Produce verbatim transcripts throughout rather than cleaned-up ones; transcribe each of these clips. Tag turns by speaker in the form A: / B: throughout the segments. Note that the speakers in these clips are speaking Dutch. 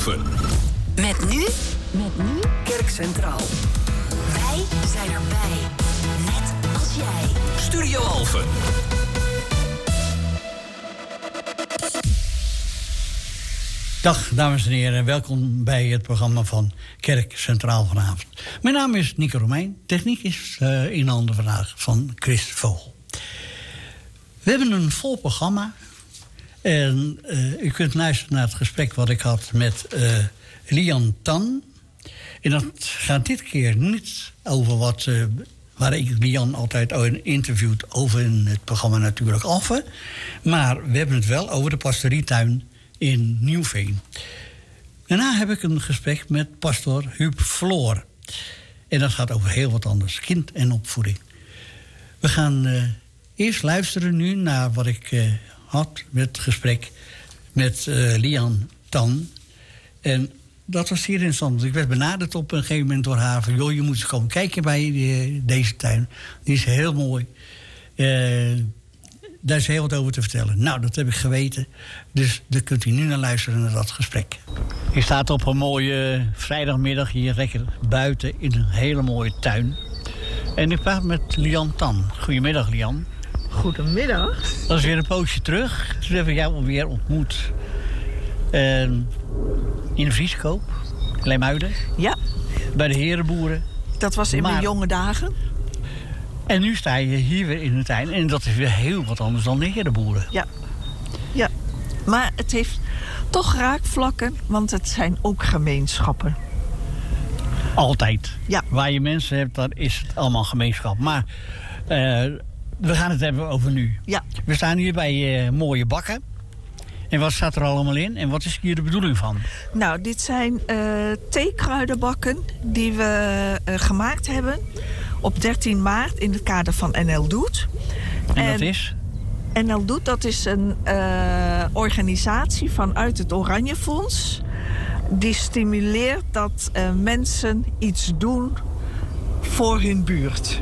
A: Alphen.
B: Met nu,
C: Met nu
B: Kerk Centraal. Wij zijn erbij. Net als jij.
A: Studio Alphen.
D: Dag dames en heren, welkom bij het programma van Kerk Centraal vanavond. Mijn naam is Nico Romein, techniek is uh, in handen vandaag van Chris Vogel. We hebben een vol programma en uh, u kunt luisteren naar het gesprek wat ik had met uh, Lian Tan. En dat gaat dit keer niet over wat, uh, waar ik Lian altijd interviewt over in het programma natuurlijk Alphen. Maar we hebben het wel over de pastorietuin in Nieuwveen. Daarna heb ik een gesprek met pastoor Huub Floor. En dat gaat over heel wat anders. Kind en opvoeding. We gaan uh, eerst luisteren nu naar wat ik uh, had met het gesprek met uh, Lian Tan. En dat was zeer interessant. Ik werd benaderd op een gegeven moment door haar van, joh, je moet eens komen kijken bij uh, deze tuin. Die is heel mooi. Uh, Daar is heel wat over te vertellen. Nou, dat heb ik geweten. Dus dan kunt u nu naar luisteren naar dat gesprek. Je staat op een mooie vrijdagmiddag hier lekker buiten in een hele mooie tuin. En ik praat met Lian Tan. Goedemiddag, Lian.
E: Goedemiddag.
D: Dat is weer een poosje terug. Toen hebben we jou alweer ontmoet. Uh, in de Vrieskoop, Leemuiden.
E: Ja.
D: Bij de herenboeren.
E: Dat was in
D: maar...
E: mijn jonge dagen.
D: En nu sta je hier weer in de tuin. En dat is weer heel wat anders dan de herenboeren.
E: Ja. Ja. Maar het heeft toch raakvlakken, want het zijn ook gemeenschappen.
D: Altijd.
E: Ja.
D: Waar je mensen hebt, dan is het allemaal gemeenschap. Maar uh, we gaan het hebben over nu.
E: Ja.
D: We staan hier bij uh, mooie bakken. En wat staat er allemaal in? En wat is hier de bedoeling van?
E: Nou, dit zijn uh, theekruidenbakken die we uh, gemaakt hebben op dertien maart in het kader van N L Doet.
D: En, en dat is?
E: N L Doet, dat is een uh, organisatie vanuit het Oranje Fonds. Die stimuleert dat uh, mensen iets doen voor hun buurt.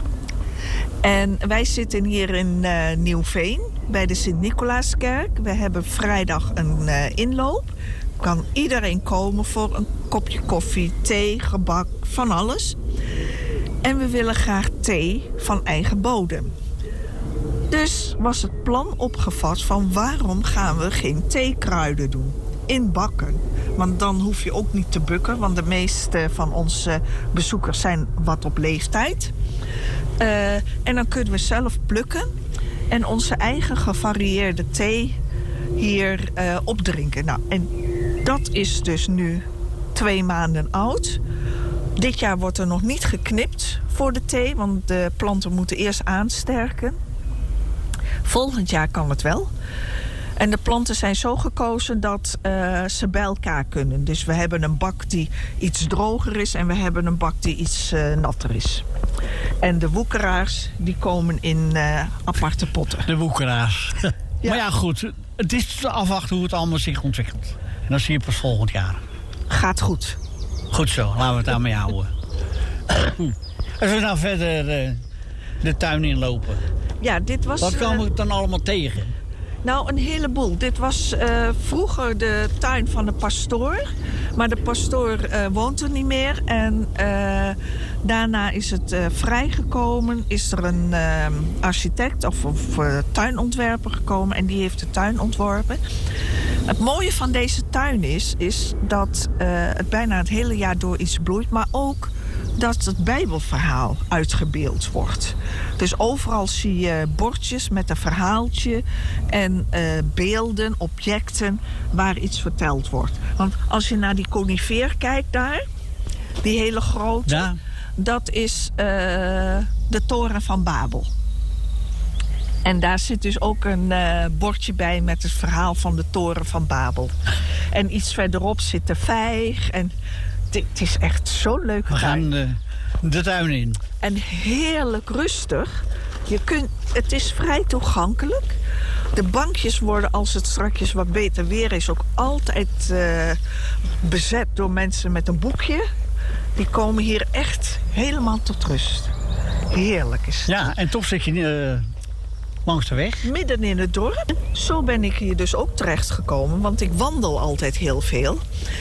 E: En wij zitten hier in uh, Nieuwveen bij de Sint-Nicolaaskerk. We hebben vrijdag een uh, inloop. Kan iedereen komen voor een kopje koffie, thee, gebak, van alles. En we willen graag thee van eigen bodem. Dus was het plan opgevat van waarom gaan we geen theekruiden doen? In bakken. Want dan hoef je ook niet te bukken. Want de meeste van onze bezoekers zijn wat op leeftijd. Uh, en dan kunnen we zelf plukken. En onze eigen gevarieerde thee hier uh, opdrinken. Nou, en dat is dus nu twee maanden oud. Dit jaar wordt er nog niet geknipt voor de thee. Want de planten moeten eerst aansterken. Volgend jaar kan het wel. En de planten zijn zo gekozen dat uh, ze bij elkaar kunnen. Dus we hebben een bak die iets droger is en we hebben een bak die iets uh, natter is. En de woekeraars die komen in uh, aparte potten.
D: De woekeraars. Ja. Maar ja, goed. Het is te afwachten hoe het allemaal zich ontwikkelt. En dan zie je pas volgend jaar.
E: Gaat goed.
D: Goed zo, laten we het daarmee houden. Als we nou verder uh, de tuin inlopen.
E: Ja, dit was...
D: Wat komen we dan allemaal tegen?
E: Nou, een heleboel. Dit was uh, vroeger de tuin van de pastoor. Maar de pastoor uh, woont er niet meer. En uh, daarna is het uh, vrijgekomen. Is er een uh, architect of, of uh, tuinontwerper gekomen. En die heeft de tuin ontworpen. Het mooie van deze tuin is, is dat uh, het bijna het hele jaar door iets bloeit. Maar ook dat het Bijbelverhaal uitgebeeld wordt. Dus overal zie je bordjes met een verhaaltje en uh, beelden, objecten waar iets verteld wordt. Want als je naar die conifeer kijkt daar, die hele grote, ja. Dat is uh, de toren van Babel. En daar zit dus ook een uh, bordje bij met het verhaal van de toren van Babel. En iets verderop zit de vijg en het is echt zo'n leuke tuin.
D: We gaan de, de tuin in.
E: En heerlijk rustig. Je kunt, het is vrij toegankelijk. De bankjes worden, als het straks wat beter weer is, ook altijd uh, bezet door mensen met een boekje. Die komen hier echt helemaal tot rust. Heerlijk is het.
D: Ja, en toch zit je uh, langs de weg.
E: Midden in het dorp. Zo ben ik hier dus ook terechtgekomen, want ik wandel altijd heel veel.